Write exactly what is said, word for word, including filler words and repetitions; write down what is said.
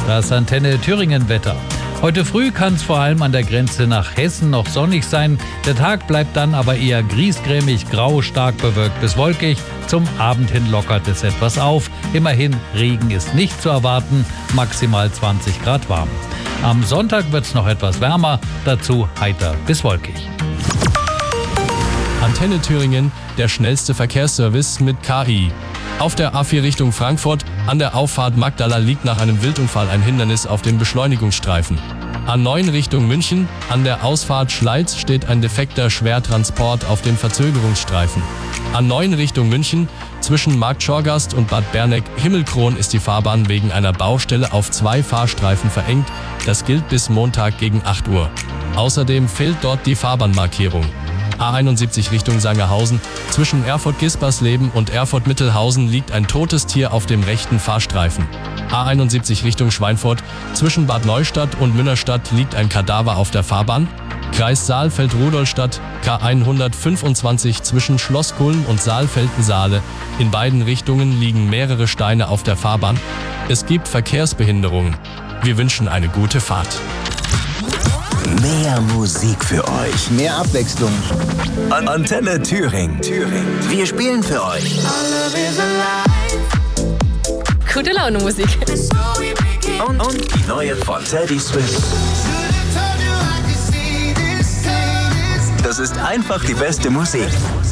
Das Antenne Thüringen Wetter. Heute früh kann es vor allem an der Grenze nach Hessen noch sonnig sein. Der Tag bleibt dann aber eher griesgrämig, grau, stark bewölkt bis wolkig. Zum Abend hin lockert es etwas auf. Immerhin, Regen ist nicht zu erwarten, maximal zwanzig Grad warm. Am Sonntag wird es noch etwas wärmer, dazu heiter bis wolkig. Antenne Thüringen, der schnellste Verkehrsservice mit K I. Auf der A vier Richtung Frankfurt, an der Auffahrt Magdala liegt nach einem Wildunfall ein Hindernis auf dem Beschleunigungsstreifen. A neun Richtung München, an der Ausfahrt Schleiz steht ein defekter Schwertransport auf dem Verzögerungsstreifen. A neun Richtung München, zwischen Markt Schorgast und Bad Berneck-Himmelkron ist die Fahrbahn wegen einer Baustelle auf zwei Fahrstreifen verengt. Das gilt bis Montag gegen acht Uhr. Außerdem fehlt dort die Fahrbahnmarkierung. A einundsiebzig Richtung Sangerhausen, zwischen Erfurt-Gispersleben und Erfurt-Mittelhausen liegt ein totes Tier auf dem rechten Fahrstreifen. A einundsiebzig Richtung Schweinfurt, zwischen Bad Neustadt und Münnerstadt liegt ein Kadaver auf der Fahrbahn. Kreis Saalfeld-Rudolstadt, K hundertfünfundzwanzig zwischen Schlosskulm und Saalfelden-Saale. In beiden Richtungen liegen mehrere Steine auf der Fahrbahn. Es gibt Verkehrsbehinderungen. Wir wünschen eine gute Fahrt. Mehr Musik für euch. Mehr Abwechslung. An Antenne Thüringen. Thüringen. Wir spielen für euch. Gute Laune Musik. Und, und die neue von Teddy Swims. Das ist einfach die beste Musik.